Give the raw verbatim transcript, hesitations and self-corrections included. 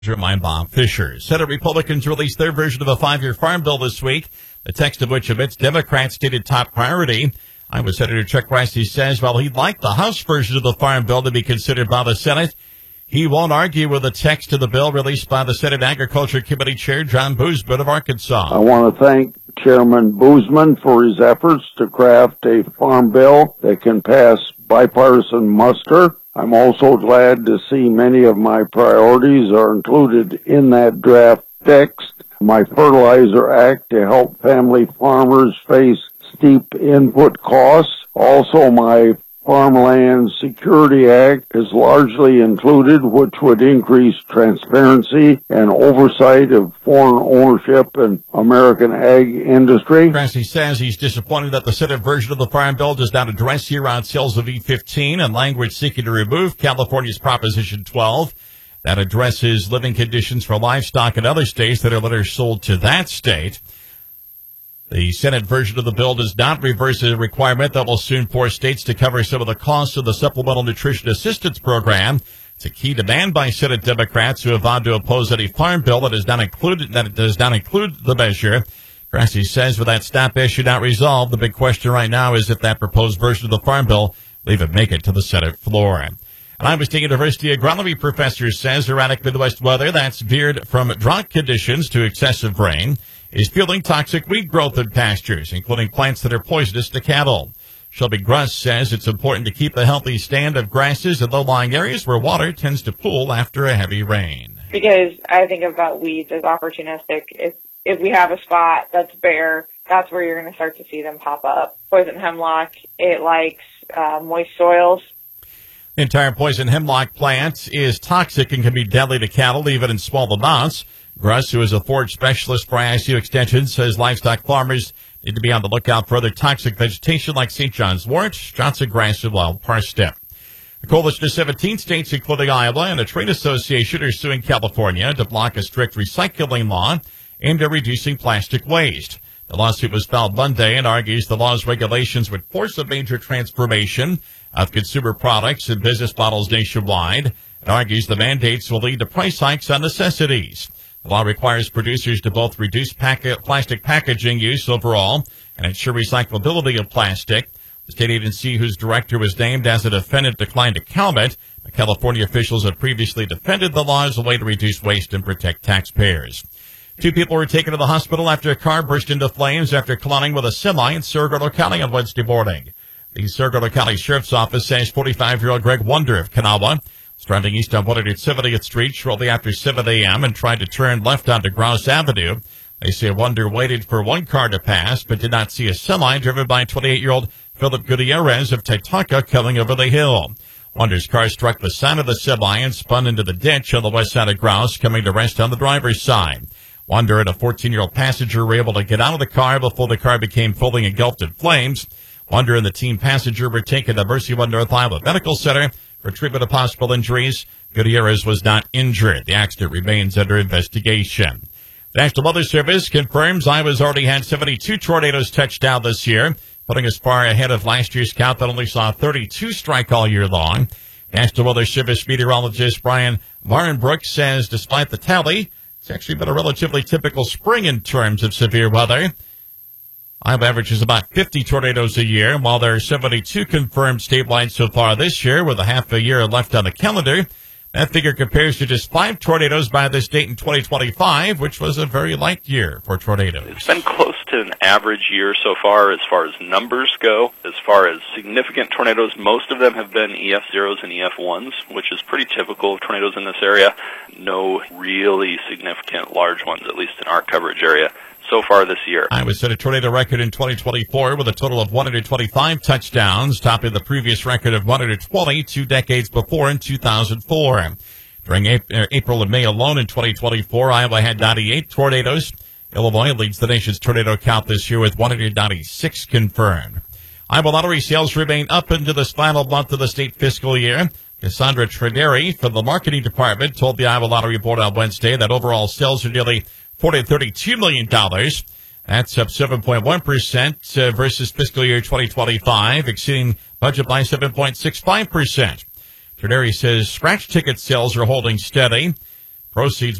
I'm Bob Fisher. Senate Republicans released their version of a five-year farm bill this week, the text of which omits Democrats' stated top priority. Iowa Senator Chuck Grassley says while he'd like the House version of the farm bill to be considered by the Senate, he won't argue with the text of the bill released by the Senate Agriculture Committee Chair John Boozman of Arkansas. I want to thank Chairman Boozman for his efforts to craft a farm bill that can pass bipartisan muster. I'm also glad to see many of my priorities are included in that draft text. My Fertilizer Act to help family farmers face steep input costs. Also, my Farmland Security Act is largely included, which would increase transparency and oversight of foreign ownership in American ag industry. Grassley says he's disappointed that the Senate version of the farm bill does not address year-round sales of E fifteen and language seeking to remove California's Proposition twelve that addresses living conditions for livestock in other states that are later sold to that state. The Senate version of the bill does not reverse a requirement that will soon force states to cover some of the costs of the Supplemental Nutrition Assistance Program. It's a key demand by Senate Democrats who have vowed to oppose any farm bill that is not included, that does not include the measure. Grassley says with that stop issue not resolved, the big question right now is if that proposed version of the farm bill will even make it to the Senate floor. An Iowa State University agronomy professor says erratic Midwest weather that's veered from drought conditions to excessive rain is fueling toxic weed growth in pastures, including plants that are poisonous to cattle. Shelby Gruss says it's important to keep a healthy stand of grasses in low-lying areas where water tends to pool after a heavy rain. Because I think about weeds as opportunistic. If, if we have a spot that's bare, that's where you're going to start to see them pop up. Poison hemlock, it likes uh, moist soils. The entire poison hemlock plant is toxic and can be deadly to cattle, even in small amounts. Gruss, who is a forage specialist for I S U Extension, says livestock farmers need to be on the lookout for other toxic vegetation like Saint John's wort, Johnson grass, and wild parsnip. A coalition of seventeen states, including Iowa, and a trade association are suing California to block a strict recycling law aimed at reducing plastic waste. The lawsuit was filed Monday and argues the law's regulations would force a major transformation of consumer products and business models nationwide. It argues the mandates will lead to price hikes on necessities. The law requires producers to both reduce packet, plastic packaging use overall and ensure recyclability of plastic. The state agency, whose director was named as a defendant, declined to comment. But California officials have previously defended the law as a way to reduce waste and protect taxpayers. Two people were taken to the hospital after a car burst into flames after colliding with a semi in Saragordo County on Wednesday morning. The Saragordo County Sheriff's Office says forty-five-year-old Greg Wonder of Kanawha was driving east on one hundred seventieth Street shortly after seven a.m. and tried to turn left onto Grouse Avenue. They say Wonder waited for one car to pass but did not see a semi driven by twenty-eight-year-old Philip Gutierrez of Tatanka coming over the hill. Wonder's car struck the side of the semi and spun into the ditch on the west side of Grouse, coming to rest on the driver's side. Wonder and a fourteen-year-old passenger were able to get out of the car before the car became fully engulfed in flames. Wonder and the teen passenger were taken to Mercy One North Iowa Medical Center for treatment of possible injuries. Gutierrez was not injured. The accident remains under investigation. The National Weather Service confirms Iowa's already had seventy-two tornadoes touch down this year, putting us far ahead of last year's count that only saw thirty-two strike all year long. National Weather Service meteorologist Brian Varenbrook says despite the tally, it's actually been a relatively typical spring in terms of severe weather. Iowa averages about fifty tornadoes a year, while there are seventy-two confirmed statewide so far this year, with a half a year left on the calendar. That figure compares to just five tornadoes by this date in twenty twenty-five, which was a very light year for tornadoes. It's been close to an average year so far as far as numbers go. As far as significant tornadoes, most of them have been E F zeros and E F ones, which is pretty typical of tornadoes in this area. No really significant large ones, at least in our coverage area, so far this year. Iowa set a tornado record in twenty twenty-four with a total of one hundred twenty-five touchdowns, topping the previous record of one hundred twenty two decades before in two thousand four. During April and May alone in twenty twenty-four, Iowa had ninety-eight tornadoes. Illinois leads the nation's tornado count this year with one hundred ninety-six confirmed. Iowa lottery sales remain up into this final month of the state fiscal year. Cassandra Trederi from the marketing department told the Iowa Lottery Board on Wednesday that overall sales are nearly four hundred thirty-two million dollars. That's up seven point one percent uh, versus fiscal year twenty twenty-five, exceeding budget by seven point six five percent. Trederi says scratch ticket sales are holding steady. Proceeds